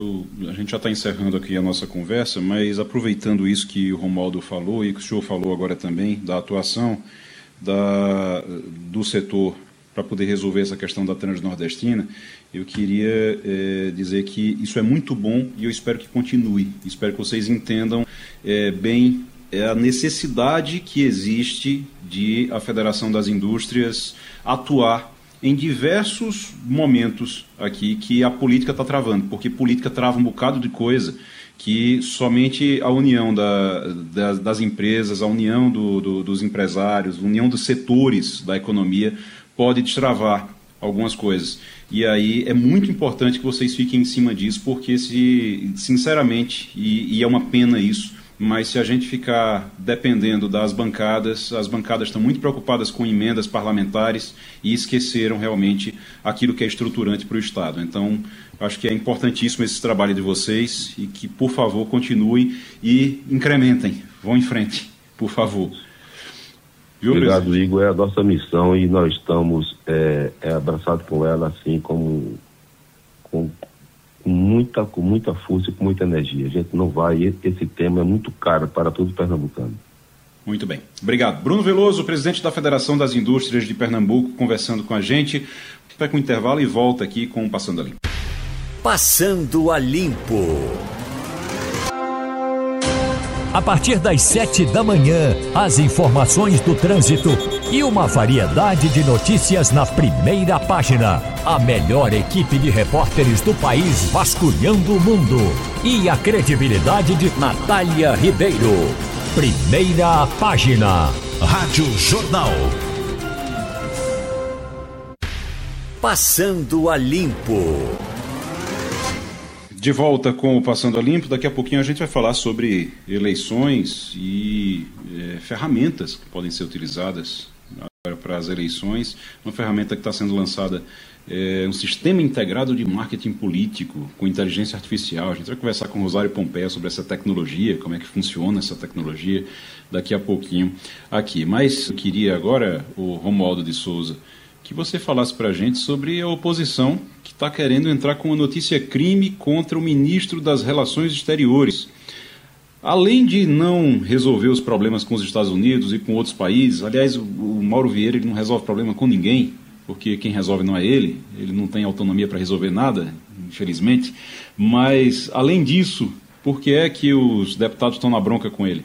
A gente já está encerrando aqui a nossa conversa, mas aproveitando isso que o Romualdo falou e que o senhor falou agora também, da atuação do setor para poder resolver essa questão da Transnordestina, eu queria dizer que isso é muito bom e eu espero que continue. Espero que vocês entendam bem a necessidade que existe de a Federação das Indústrias atuar em diversos momentos aqui que a política está travando, porque política trava um bocado de coisa que somente a união das empresas, a união dos empresários, a união dos setores da economia pode destravar algumas coisas. E aí é muito importante que vocês fiquem em cima disso, porque sinceramente, e é uma pena isso, mas se a gente ficar dependendo das bancadas, as bancadas estão muito preocupadas com emendas parlamentares e esqueceram realmente aquilo que é estruturante para o Estado. Então, acho que é importantíssimo esse trabalho de vocês e que, por favor, continuem e incrementem. Vão em frente, por favor. Viu, obrigado, presidente? Igor. É a nossa missão e nós estamos abraçados com ela, assim, com muita força e com muita energia. A gente não vai, esse tema é muito caro para todos os pernambucanos. Muito bem. Obrigado. Bruno Veloso, presidente da Federação das Indústrias de Pernambuco, conversando com a gente. Vai com o intervalo e volta aqui com o Passando a Limpo. Passando a Limpo. A partir das 7 da manhã, as informações do trânsito e uma variedade de notícias na primeira página. A melhor equipe de repórteres do país vasculhando o mundo. E a credibilidade de Natália Ribeiro. Primeira página. Rádio Jornal. Passando a Limpo. De volta com o Passando a Limpo, daqui a pouquinho a gente vai falar sobre eleições e ferramentas que podem ser utilizadas para as eleições. Uma ferramenta que está sendo lançada um sistema integrado de marketing político com inteligência artificial. A gente vai conversar com o Rosário Pompeia sobre essa tecnologia, como é que funciona essa tecnologia daqui a pouquinho aqui. Mas eu queria agora, o Romualdo de Souza, que você falasse para a gente sobre a oposição que está querendo entrar com uma notícia crime contra o ministro das Relações Exteriores. Além de não resolver os problemas com os Estados Unidos e com outros países, aliás, o Mauro Vieira ele não resolve problema com ninguém, porque quem resolve não é ele não tem autonomia para resolver nada, infelizmente, mas, além disso, por que é que os deputados estão na bronca com ele?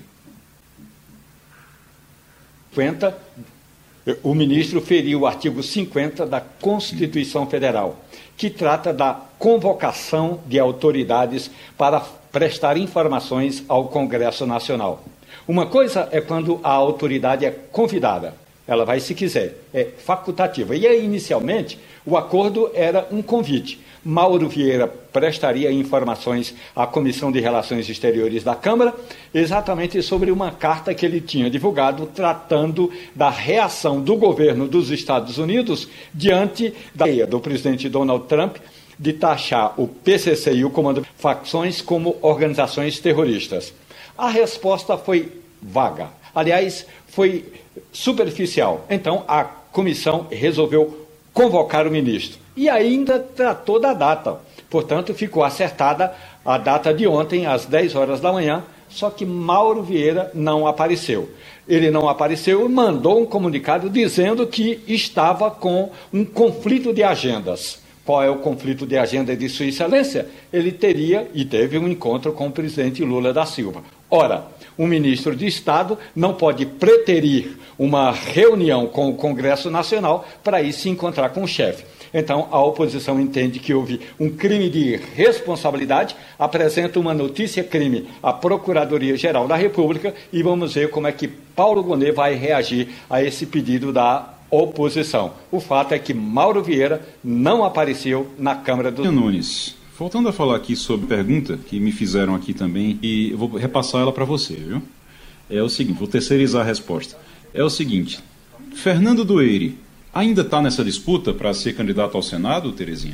O ministro feriu o artigo 50 da Constituição Federal, que trata da convocação de autoridades para prestar informações ao Congresso Nacional. Uma coisa é quando a autoridade é convidada, ela vai se quiser, é facultativa. E aí, inicialmente, o acordo era um convite. Mauro Vieira prestaria informações à Comissão de Relações Exteriores da Câmara, exatamente sobre uma carta que ele tinha divulgado tratando da reação do governo dos Estados Unidos diante da ideia do presidente Donald Trump de taxar o PCC e o Comando de Facções como organizações terroristas. A resposta foi vaga, aliás, foi superficial. Então, a comissão resolveu convocar o ministro. E ainda tratou da data. Portanto, ficou acertada a data de ontem, às 10 horas da manhã, só que Mauro Vieira não apareceu. Ele não apareceu e mandou um comunicado dizendo que estava com um conflito de agendas. Qual é o conflito de agenda de Sua Excelência? Ele teria e teve um encontro com o presidente Lula da Silva. Ora, um ministro de Estado não pode preterir uma reunião com o Congresso Nacional para ir se encontrar com o chefe. Então, a oposição entende que houve um crime de responsabilidade, apresenta uma notícia-crime à Procuradoria-Geral da República e vamos ver como é que Paulo Gonet vai reagir a esse pedido da oposição. O fato é que Mauro Vieira não apareceu na Câmara dos Nunes. Voltando a falar aqui sobre a pergunta que me fizeram aqui também, e eu vou repassar ela para você, viu? É o seguinte, vou terceirizar a resposta. É o seguinte, Fernando Doeire ainda está nessa disputa para ser candidato ao Senado, Terezinha?